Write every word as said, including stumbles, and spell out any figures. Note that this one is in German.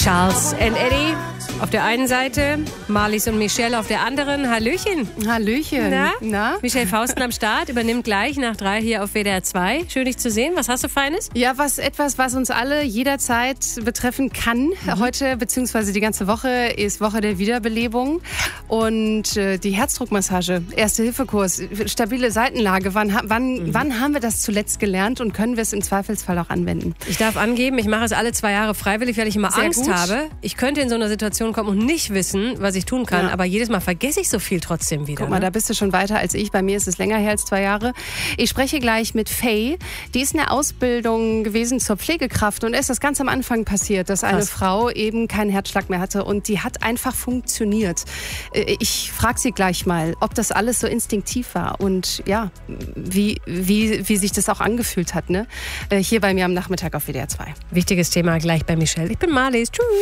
Charles and Eddie auf der einen Seite, Marlies und Michelle auf der anderen. Hallöchen. Hallöchen. Na? Na? Michelle Fausten am Start, übernimmt gleich nach drei hier auf W D R zwei. Schön, dich zu sehen. Was hast du Feines? Ja, was etwas, was uns alle jederzeit betreffen kann. Mhm. Heute beziehungsweise die ganze Woche ist Woche der Wiederbelebung. Und äh, die Herzdruckmassage, Erste-Hilfe-Kurs, stabile Seitenlage. Wann, wann, mhm. wann haben wir das zuletzt gelernt und können wir es im Zweifelsfall auch anwenden? Ich darf angeben, ich mache es alle zwei Jahre freiwillig, weil ich immer Sehr Angst gut. habe. Ich könnte in so eine Situation kommen und nicht wissen, was ich tun kann. Ja. Aber jedes Mal vergesse ich so viel trotzdem wieder. Guck mal, ne? da bist du schon weiter als ich. Bei mir ist es länger her als zwei Jahre. Ich spreche gleich mit Faye. Die ist in der Ausbildung gewesen zur Pflegekraft. Und es ist ganz am Anfang passiert, dass eine Krass. Frau eben keinen Herzschlag mehr hatte. Und die hat einfach funktioniert. Ich frage sie gleich mal, ob das alles so instinktiv war. Und ja, wie, wie, wie sich das auch angefühlt hat. Ne? Hier bei mir am Nachmittag auf W D R zwei. Wichtiges Thema gleich bei Michelle. Ich bin Marlies. Tschüss.